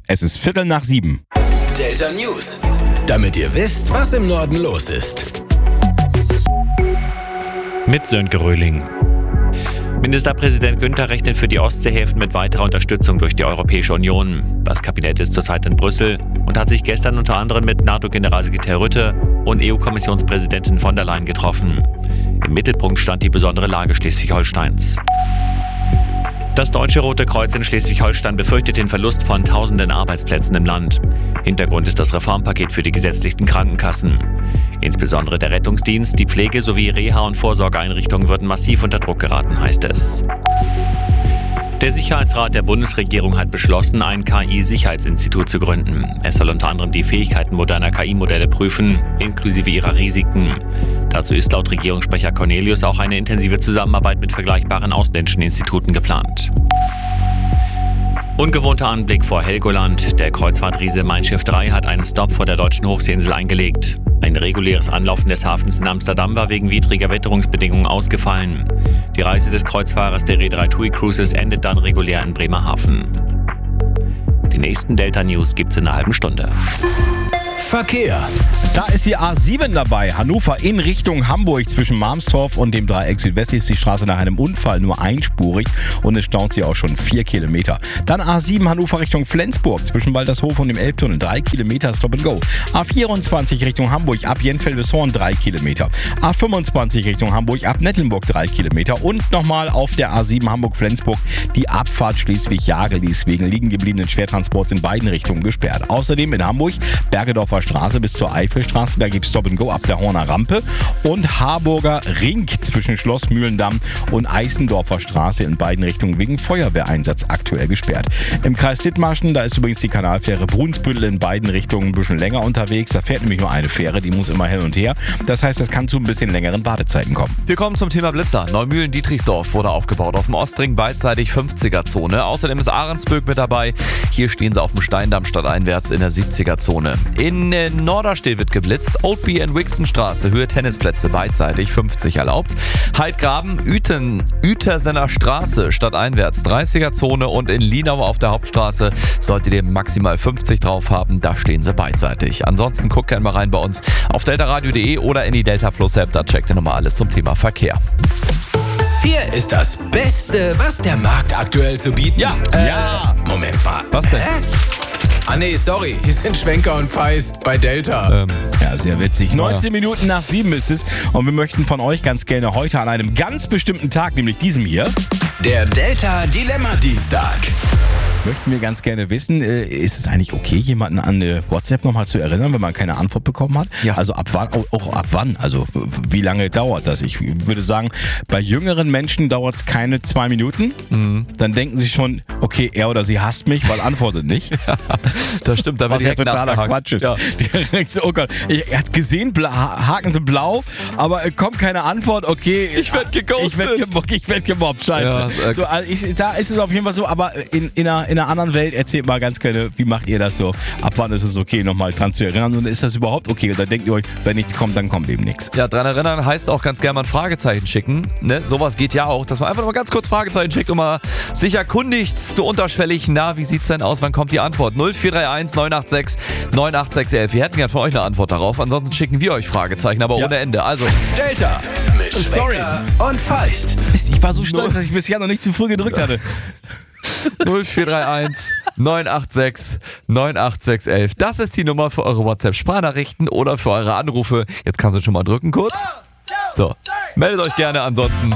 Es ist 6:15. Delta News. Damit ihr wisst, was im Norden los ist. Mit Sönke Röhling. Ministerpräsident Günther rechnet für die Ostseehäfen mit weiterer Unterstützung durch die Europäische Union. Das Kabinett ist zurzeit in Brüssel und hat sich gestern unter anderem mit NATO-Generalsekretär Rutte und EU-Kommissionspräsidentin von der Leyen getroffen. Im Mittelpunkt stand die besondere Lage Schleswig-Holsteins. Das Deutsche Rote Kreuz in Schleswig-Holstein befürchtet den Verlust von tausenden Arbeitsplätzen im Land. Hintergrund ist das Reformpaket für die gesetzlichen Krankenkassen. Insbesondere der Rettungsdienst, die Pflege sowie Reha- und Vorsorgeeinrichtungen würden massiv unter Druck geraten, heißt es. Der Sicherheitsrat der Bundesregierung hat beschlossen, ein KI-Sicherheitsinstitut zu gründen. Es soll unter anderem die Fähigkeiten moderner KI-Modelle prüfen, inklusive ihrer Risiken. Dazu ist laut Regierungssprecher Cornelius auch eine intensive Zusammenarbeit mit vergleichbaren ausländischen Instituten geplant. Ungewohnter Anblick vor Helgoland. Der Kreuzfahrtriese Mein Schiff 3 hat einen Stopp vor der deutschen Hochseeinsel eingelegt. Ein reguläres Anlaufen des Hafens in Amsterdam war wegen widriger Witterungsbedingungen ausgefallen. Die Reise des Kreuzfahrers der Reederei TUI Cruises endet dann regulär in Bremerhaven. Die nächsten Delta News gibt's in einer halben Stunde. Verkehr. Da ist die A7 dabei. Hannover in Richtung Hamburg. Zwischen Marmstorf und dem Dreieck Südwest ist die Straße nach einem Unfall nur einspurig und es staut sie auch schon 4 Kilometer. Dann A7 Hannover Richtung Flensburg. Zwischen Waltershof und dem Elbtunnel 3 Kilometer Stop and Go. A24 Richtung Hamburg ab Jenfeld bis Horn 3 Kilometer. A25 Richtung Hamburg ab Nettelnburg 3 Kilometer. Und nochmal auf der A7 Hamburg-Flensburg die Abfahrt Schleswig-Jagel. Die ist wegen liegen gebliebenen Schwertransports in beiden Richtungen gesperrt. Außerdem in Hamburg Bergedorfer Straße bis zur Eifelstraße, da gibt es Stop and Go ab der Horner Rampe und Harburger Ring zwischen Schloss Mühlendamm und Eisendorfer Straße in beiden Richtungen wegen Feuerwehreinsatz aktuell gesperrt. Im Kreis Dithmarschen, da ist übrigens die Kanalfähre Brunsbüttel in beiden Richtungen ein bisschen länger unterwegs. Da fährt nämlich nur eine Fähre, die muss immer hin und her. Das heißt, es kann zu ein bisschen längeren Wartezeiten kommen. Wir kommen zum Thema Blitzer. Neumühlen-Dietrichsdorf wurde aufgebaut auf dem Ostring beidseitig 50er-Zone. Außerdem ist Ahrensböck mit dabei. Hier stehen sie auf dem Steindamm stadteinwärts in der 70er-Zone. In Norderstedt wird geblitzt. Oldby and Wixenstraße, Höhe Tennisplätze beidseitig 50 erlaubt. Heidgraben, Uetersener Straße stadteinwärts 30er-Zone und in Lienau auf der Hauptstraße solltet ihr maximal 50 drauf haben. Da stehen sie beidseitig. Ansonsten guckt gerne mal rein bei uns auf deltaradio.de oder in die Delta Plus App. Da checkt ihr nochmal alles zum Thema Verkehr. Hier ist das Beste, was der Markt aktuell zu bieten. Ja. Moment mal. Was denn? Ah nee, sorry. Hier sind Schwenker und Feist bei Delta. Ja, sehr witzig. 19 Minuten nach 7 ist es und wir möchten von euch ganz gerne heute an einem ganz bestimmten Tag, nämlich diesem hier, Der Delta Dilemma Dienstag. möchten wir ganz gerne wissen, ist es eigentlich okay, jemanden an eine WhatsApp nochmal zu erinnern, wenn man keine Antwort bekommen hat? Ja. Also ab wann, auch ab wann? Also wie lange dauert das? Ich würde sagen, bei jüngeren Menschen dauert es keine 2 Minuten. Dann denken sie schon, okay, er oder sie hasst mich, weil antwortet nicht. Das stimmt, da Was ja wird totaler Quatsch ist. Ja. Direkt so, oh Gott, er hat gesehen, Haken sind blau, aber kommt keine Antwort, okay. Ich werd geghostet. Ich werd gemobbt, scheiße. Ja, so, also da ist es auf jeden Fall so, aber in einer anderen Welt, erzählt mal ganz gerne, wie macht ihr das so? Ab wann ist es okay, nochmal dran zu erinnern? Und ist das überhaupt okay? Und dann denkt ihr euch, wenn nichts kommt, dann kommt eben nichts. Ja, dran erinnern heißt auch ganz gerne mal ein Fragezeichen schicken. Ne? Sowas geht ja auch, dass man einfach noch mal ganz kurz Fragezeichen schickt und mal sich erkundigt, so unterschwellig, na, wie sit's denn aus, wann kommt die Antwort? 0431 986 98611. Wir hätten gerne von euch eine Antwort darauf, ansonsten schicken wir euch Fragezeichen, aber ohne Ende. Also, Delta mit Schwenker und Feist. Ich war so stolz, dass ich bisher noch nicht zu früh gedrückt hatte. 0431 986 98611. Das ist die Nummer für eure WhatsApp-Sprachnachrichten oder für eure Anrufe. Jetzt kannst du schon mal drücken kurz. So, meldet euch gerne ansonsten.